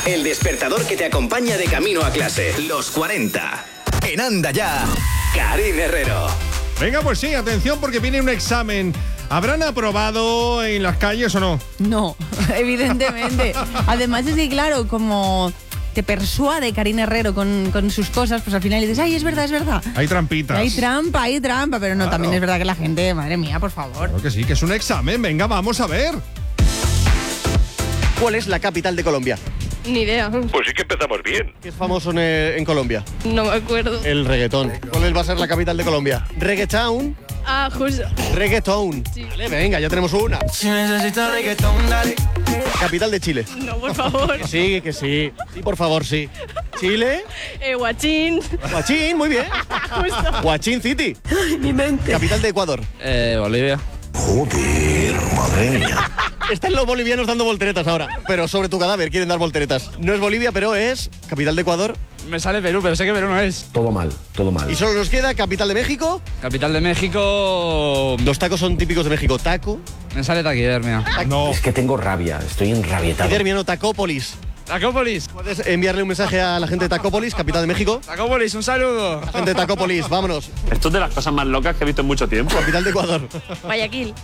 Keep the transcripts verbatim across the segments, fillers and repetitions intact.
El despertador que te acompaña de camino a clase. Los cuarenta. En Anda Ya, Karin Herrero. Venga, pues sí, atención porque viene un examen. ¿Habrán aprobado en las calles o no? No, evidentemente. Además es que, claro, como te persuade Karin Herrero con, con sus cosas, pues al final dices, ay, es verdad, es verdad. Hay trampitas. Hay trampa, hay trampa, pero no, Claro. también es verdad que la gente, madre mía, por favor. Claro que sí, que es un examen. Venga, vamos a ver. ¿Cuál es la capital de Colombia? Ni idea. Pues sí que empezamos bien. ¿Qué es famoso en, eh, en Colombia? No me acuerdo. El reggaetón. ¿Cuál va a ser la capital de Colombia? Reggaetown. Ah, justo. Reggaetown. Sí. Vale, venga, ya tenemos una. Si necesitas reggaetón, dale. Capital de Chile. No, por favor. Que sí, que sí. Sí, por favor, sí. Chile. Eh, guachín. Huachín, muy bien. Justo. Huachín City. Ay, mi mente. Capital de Ecuador. Eh, Bolivia. Joder, madre mía. Están los bolivianos dando volteretas ahora. Pero sobre tu cadáver quieren dar volteretas. No es Bolivia, pero es capital de Ecuador. Me sale Perú, pero sé que Perú no es. Todo mal, todo mal. Y solo nos queda capital de México. Capital de México. Los tacos son típicos de México. Taco. Me sale taquidermia. No. Es que tengo rabia, estoy enrabietado. Termiano Tacópolis. Tacópolis. Puedes enviarle un mensaje a la gente de Tacópolis, capital de México. Tacópolis, un saludo. La gente de Tacópolis, vámonos. Esto es de las cosas más locas que he visto en mucho tiempo. Capital de Ecuador. Guayaquil.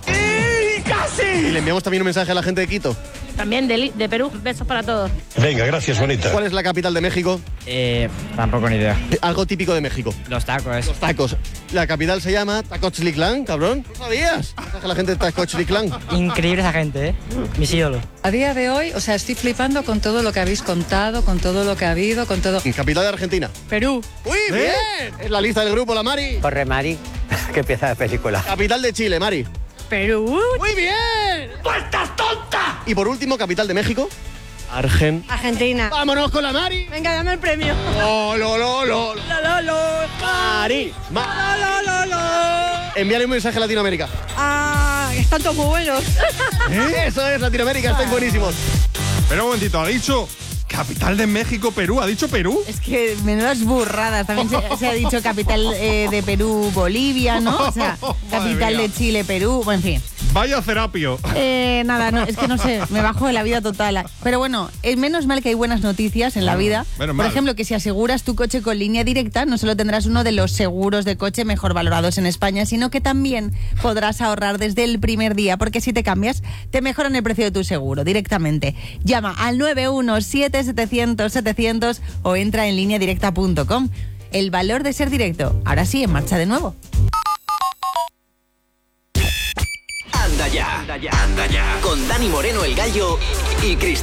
Y le enviamos también un mensaje a la gente de Quito. También de, de Perú. Besos para todos. Venga, gracias, bonita. ¿Cuál es la capital de México? Eh, tampoco ni idea. Algo típico de México. Los tacos. Los tacos. La capital se llama Tenochtitlán, cabrón. ¿No sabías? Mensaje a la gente de Tenochtitlán. Increíble esa gente, ¿eh? Mis ídolos. A día de hoy, o sea, estoy flipando con todo lo que habéis contado, con todo lo que ha habido, con todo. Capital de Argentina. Perú. ¡Uy, bien! Es la lista del grupo, la Mari. Corre, Mari. Qué pieza de película. Capital de Chile, Mari. Perú. ¡Muy bien! ¡Tú estás tonta! Y por último, capital de México. Argen. Argentina. ¡Vámonos con la Mari! Venga, dame el premio. ¡Oh, lo, lo, lo! Lo, lo, lo. ¡Mari! Ma- Lo, lo, lo, lo. Envíale un mensaje a Latinoamérica. Ah, están todos muy buenos. Eso es, Latinoamérica, estáis buenísimos. Pero un momentito, ha dicho capital de México, Perú. ¿Ha dicho Perú? Es que menudas burradas. También se, se ha dicho capital eh, de Perú, Bolivia, ¿no? O sea, Madre capital mía. de Chile, Perú. Bueno, en fin. Vaya Cerapio. Eh, nada, no, es que no sé, me bajo de la vida total. Pero bueno, es menos mal que hay buenas noticias en la vida. menos Por mal. ejemplo, que si aseguras tu coche con Línea Directa, no solo tendrás uno de los seguros de coche mejor valorados en España, sino que también podrás ahorrar desde el primer día, porque si te cambias, te mejoran el precio de tu seguro directamente. Llama al nueve uno siete setecientos setecientos o entra en línea directa punto com. El valor de ser directo. Ahora sí, en marcha de nuevo. Anda Ya, Anda Ya, Anda Ya. Con Dani Moreno, el Gallo y Cristina.